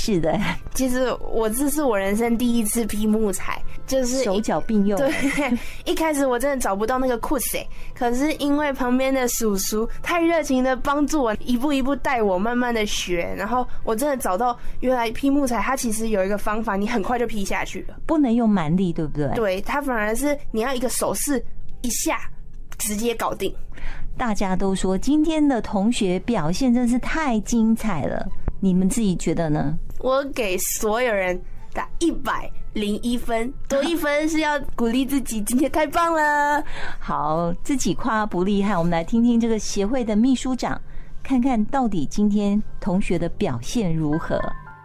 式的。 其实这是我人生第一次劈木材，就是手脚并用。 对，一开始我真的找不到那个裤子，可是因为旁边的叔叔太热情的帮助我，一步一步带我慢慢的学，然后我真的找到原来劈木材它其实有一个方法，你很快就劈下去了， 不能用蛮力，对不对？ 对，它反而是你要一个手势一下直接搞定。 大家都说今天的同学表现真是太精彩了，你们自己觉得呢？ 我给所有人打101分，多1分是要鼓励自己，今天太棒了。 好，自己夸不厉害，我们来听听这个协会的秘书长，看看到底今天同学的表现如何。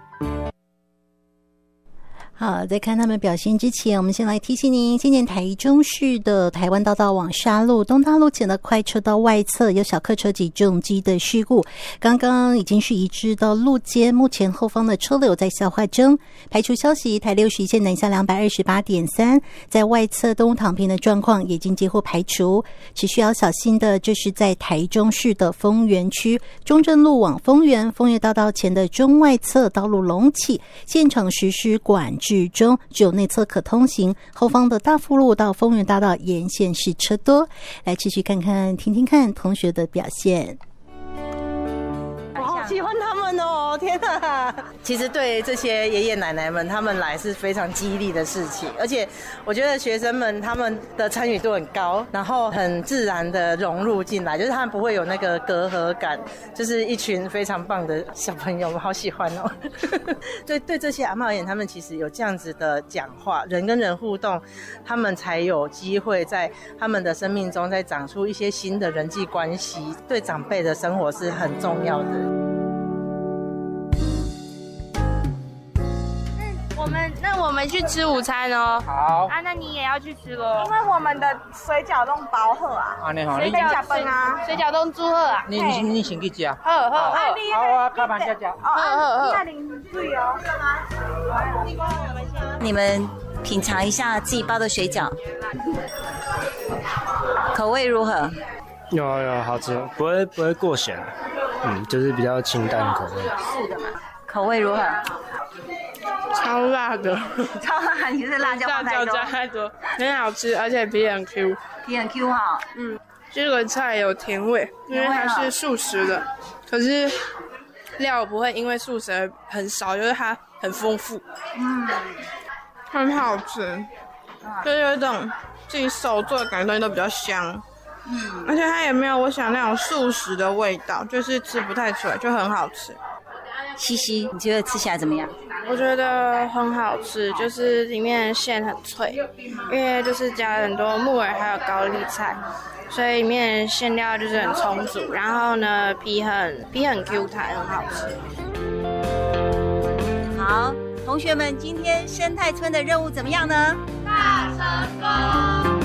好，在看他们表现之前，我们先来提醒您，今年台中市的台湾大道往沙路东大路前的快车道外侧有小客车及重机的事故，刚刚已经是移至到路肩，目前后方的车流在消化中。排除消息，台61线南下 228.3 在外侧东躺平的状况已经几乎排除，只需要小心的就是在台中市的丰原区中正路往丰原大道前的中外侧道路隆起，现场实施管制中，只有内侧可通行，后方的大富路到丰原大道沿线是车多。来持续看看听听看同学的表现。 我好喜欢他们哦！天哪，其实对这些爷爷奶奶们，他们来是非常激励的事情，而且我觉得学生们他们的参与度很高，然后很自然的融入进来，就是他们不会有那个隔阂感，就是一群非常棒的小朋友，我好喜欢哦。对这些阿嬷而言，他们其实有这样子的讲话，人跟人互动，他们才有机会在他们的生命中再长出一些新的人际关系，对长辈的生活是很重要的。 我们去吃午餐哦。 好啊，那你也要去吃咯。 因为我们的水饺冻包好啊。 你好， 水饺饭啊， 水饺冻煮好啊。 你先去吃。 好。 好啊，卡盘吃。 好。你淋水哦。 你们品尝一下自己包的水饺，口味如何？ 有好吃，不会过咸，就是比较清淡口味。 是的嘛？口味如何？ 超辣的， 超辣！你是辣椒放太多？ 加太多，很好吃，而且皮很 Q。 皮很 Q 哈。 这个菜有甜味，因为它是素食的，可是料不会因为素食而很少，就是它很丰富。很好吃，就有一种自己手做的感觉，东西都比较香。而且它也没有我想那种素食的味道，就是吃不太出来，就很好吃。 西西，你觉得吃起来怎么样？ 我觉得很好吃，就是里面的馅很脆，因为就是加了很多木耳还有高丽菜，所以里面馅料就是很充足。然后呢，皮很 Q 弹，很好吃。 好，同学们，今天生态村的任务怎么样呢？ 大成功！